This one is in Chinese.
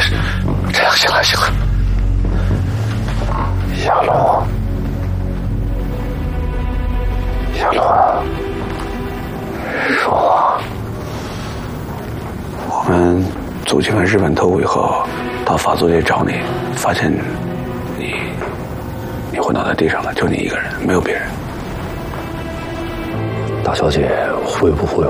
这样行了行了。亚龙，亚龙，说话。我们组进了日本特务以后，到法租界找你，发现你昏倒在地上了，就你一个人，没有别人。 大小姐会不会